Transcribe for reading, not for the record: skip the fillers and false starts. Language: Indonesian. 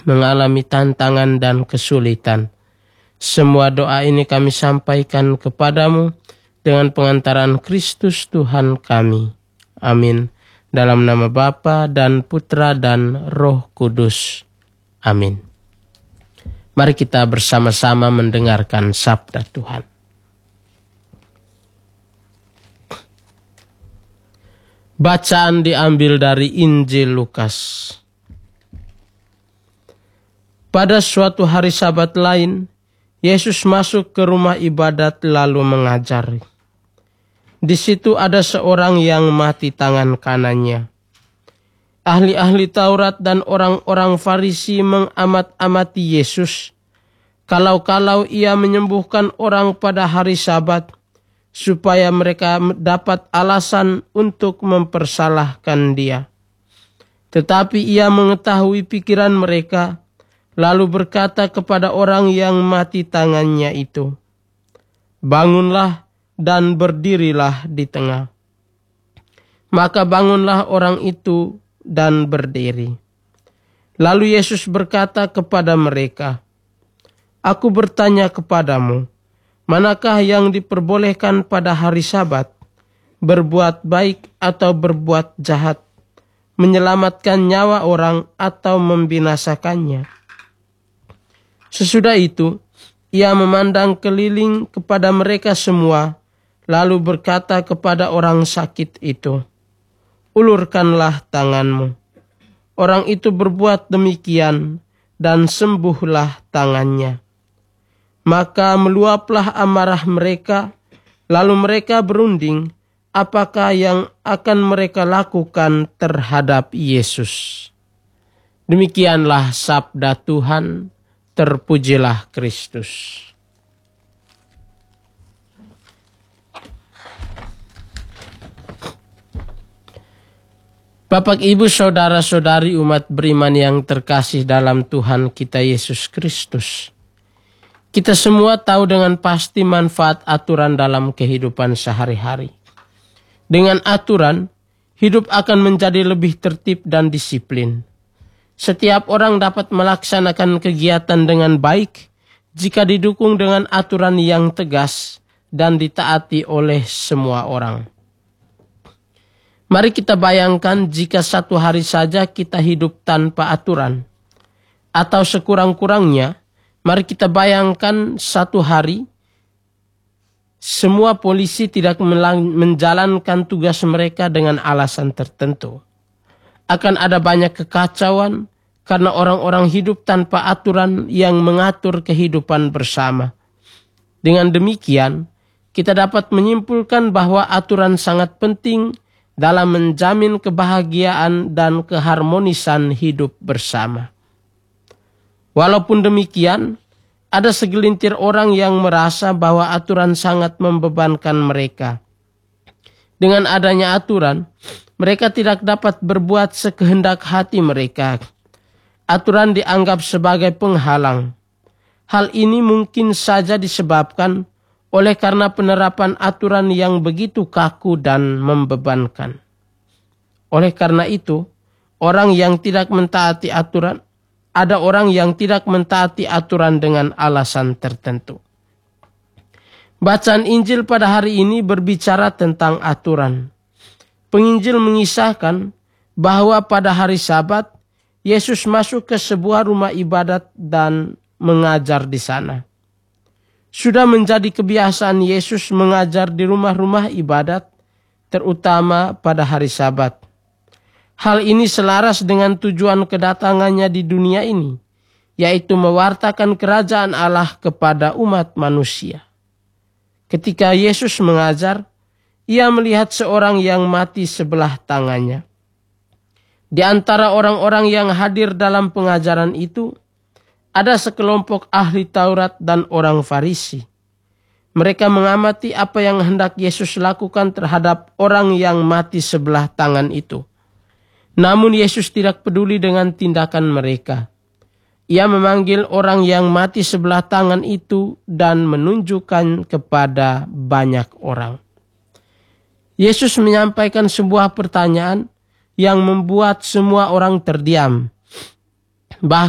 mengalami tantangan dan kesulitan. Semua doa ini kami sampaikan kepadamu dengan pengantaran Kristus Tuhan kami. Amin. Dalam nama Bapa dan Putra dan Roh Kudus. Amin. Mari kita bersama-sama mendengarkan sabda Tuhan. Bacaan diambil dari Injil Lukas. Pada suatu hari Sabat lain, Yesus masuk ke rumah ibadat lalu mengajari. Di situ ada seorang yang mati tangan kanannya. Ahli-ahli Taurat dan orang-orang Farisi mengamat-amati Yesus, kalau-kalau ia menyembuhkan orang pada hari Sabat, supaya mereka dapat alasan untuk mempersalahkan dia. Tetapi ia mengetahui pikiran mereka, lalu berkata kepada orang yang mati tangannya itu, "Bangunlah dan berdirilah di tengah." Maka bangunlah orang itu dan berdiri. Lalu Yesus berkata kepada mereka, "Aku bertanya kepadamu, manakah yang diperbolehkan pada hari Sabat, berbuat baik atau berbuat jahat, menyelamatkan nyawa orang atau membinasakannya?" Sesudah itu, ia memandang keliling kepada mereka semua, lalu berkata kepada orang sakit itu, "Ulurkanlah tanganmu." Orang itu berbuat demikian, dan sembuhlah tangannya. Maka meluaplah amarah mereka, lalu mereka berunding apakah yang akan mereka lakukan terhadap Yesus. Demikianlah sabda Tuhan, terpujilah Kristus. Bapak, Ibu, saudara-saudari umat beriman yang terkasih dalam Tuhan kita Yesus Kristus. Kita semua tahu dengan pasti manfaat aturan dalam kehidupan sehari-hari. Dengan aturan, hidup akan menjadi lebih tertib dan disiplin. Setiap orang dapat melaksanakan kegiatan dengan baik jika didukung dengan aturan yang tegas dan ditaati oleh semua orang. Mari kita bayangkan jika satu hari saja kita hidup tanpa aturan. Atau sekurang-kurangnya, mari kita bayangkan satu hari semua polisi tidak menjalankan tugas mereka dengan alasan tertentu. Akan ada banyak kekacauan karena orang-orang hidup tanpa aturan yang mengatur kehidupan bersama. Dengan demikian, kita dapat menyimpulkan bahwa aturan sangat penting dalam menjamin kebahagiaan dan keharmonisan hidup bersama. Walaupun demikian, ada segelintir orang yang merasa bahwa aturan sangat membebankan mereka. Dengan adanya aturan, mereka tidak dapat berbuat sekehendak hati mereka. Aturan dianggap sebagai penghalang. Hal ini mungkin saja disebabkan oleh karena penerapan aturan yang begitu kaku dan membebankan. Oleh karena itu, ada orang yang tidak mentaati aturan dengan alasan tertentu. Bacaan Injil pada hari ini berbicara tentang aturan. Penginjil mengisahkan bahwa pada hari Sabat, Yesus masuk ke sebuah rumah ibadat dan mengajar di sana. Sudah menjadi kebiasaan Yesus mengajar di rumah-rumah ibadat, terutama pada hari Sabat. Hal ini selaras dengan tujuan kedatangannya di dunia ini, yaitu mewartakan kerajaan Allah kepada umat manusia. Ketika Yesus mengajar, ia melihat seorang yang mati sebelah tangannya. Di antara orang-orang yang hadir dalam pengajaran itu, ada sekelompok ahli Taurat dan orang Farisi. Mereka mengamati apa yang hendak Yesus lakukan terhadap orang yang mati sebelah tangan itu. Namun Yesus tidak peduli dengan tindakan mereka. Ia memanggil orang yang mati sebelah tangan itu dan menunjukkan kepada banyak orang. Yesus menyampaikan sebuah pertanyaan yang membuat semua orang terdiam.